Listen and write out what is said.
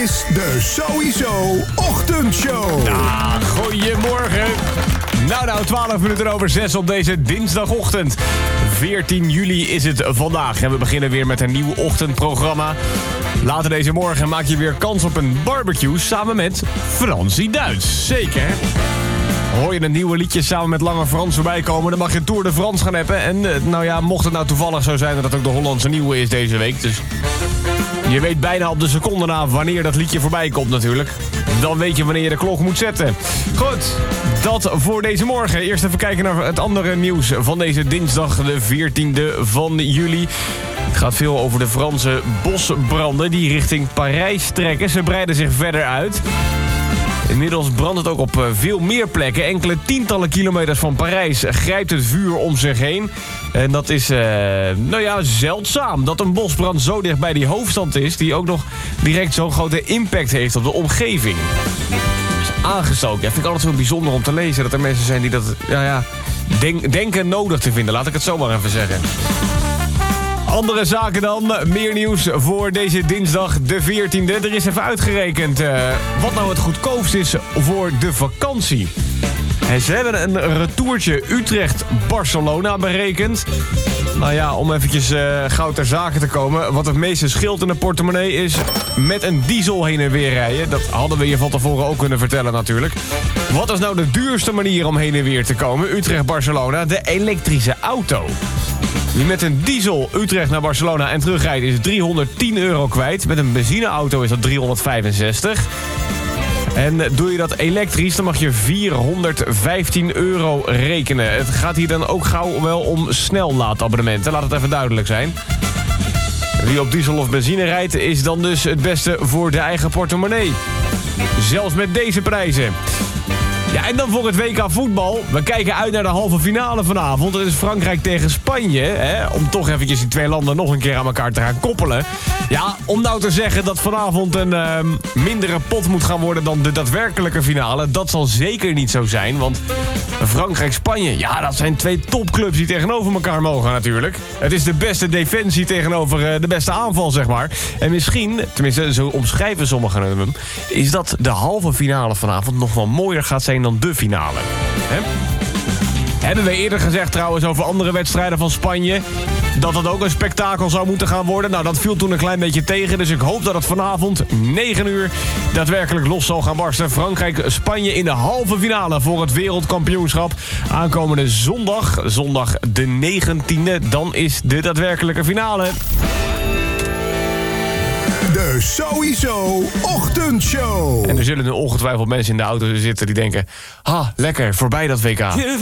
is de Sowieso Ochtendshow. Ah, goedemorgen. Nou, 12 minuten over 6 op deze dinsdagochtend. 14 juli is het vandaag en we beginnen weer met een nieuw ochtendprogramma. Later deze morgen maak je weer kans op een barbecue samen met Fransie Duits. Zeker. Hoor je een nieuwe liedje samen met Lange Frans voorbij komen, dan mag je Tour de France gaan appen. En mocht het nou toevallig zo zijn dat het ook de Hollandse nieuwe is deze week. Dus je weet bijna op de seconde na wanneer dat liedje voorbij komt natuurlijk. Dan weet je wanneer je de klok moet zetten. Goed, dat voor deze morgen. Eerst even kijken naar het andere nieuws van deze dinsdag, de 14e van juli. Het gaat veel over de Franse bosbranden die richting Parijs trekken. Ze breiden zich verder uit. Inmiddels brandt het ook op veel meer plekken. Enkele tientallen kilometers van Parijs grijpt het vuur om zich heen. En dat is, zeldzaam. Dat een bosbrand zo dicht bij die hoofdstad is, die ook nog direct zo'n grote impact heeft op de omgeving. Dus aangestoken. Ja, vind ik altijd zo bijzonder om te lezen dat er mensen zijn die dat, denken nodig te vinden. Laat ik het zo maar even zeggen. Andere zaken dan, meer nieuws voor deze dinsdag de 14e. Er is even uitgerekend wat nou het goedkoopst is voor de vakantie. En ze hebben een retourtje Utrecht-Barcelona berekend. Om eventjes gauw ter zake te komen. Wat het meeste scheelt in de portemonnee is met een diesel heen en weer rijden. Dat hadden we je van tevoren ook kunnen vertellen natuurlijk. Wat is nou de duurste manier om heen en weer te komen? Utrecht-Barcelona, de elektrische auto. Wie met een diesel Utrecht naar Barcelona en terugrijdt is €310 kwijt. Met een benzineauto is dat 365. En doe je dat elektrisch, dan mag je €415 rekenen. Het gaat hier dan ook gauw wel om snellaadabonnementen. Laat het even duidelijk zijn. Wie op diesel of benzine rijdt, is dan dus het beste voor de eigen portemonnee. Zelfs met deze prijzen. Ja, en dan voor het WK voetbal. We kijken uit naar de halve finale vanavond. Dat is Frankrijk tegen Spanje. Hè? Om toch eventjes die twee landen nog een keer aan elkaar te gaan koppelen. Ja, om nou te zeggen dat vanavond een mindere pot moet gaan worden dan de daadwerkelijke finale. Dat zal zeker niet zo zijn, want Frankrijk-Spanje, ja, dat zijn twee topclubs die tegenover elkaar mogen natuurlijk. Het is de beste defensie tegenover de beste aanval, zeg maar. En misschien, tenminste zo omschrijven sommigen hem, is dat de halve finale vanavond nog wel mooier gaat zijn dan de finale. Hè? Hebben we eerder gezegd trouwens over andere wedstrijden van Spanje, dat het ook een spektakel zou moeten gaan worden. Nou, dat viel toen een klein beetje tegen. Dus ik hoop dat het vanavond, 9 uur, daadwerkelijk los zal gaan barsten. Frankrijk-Spanje in de halve finale voor het wereldkampioenschap. Aankomende zondag de 19e. Dan is de daadwerkelijke finale. De Sowieso Ochtendshow. En er zullen nu ongetwijfeld mensen in de auto zitten die denken, lekker, voorbij dat WK.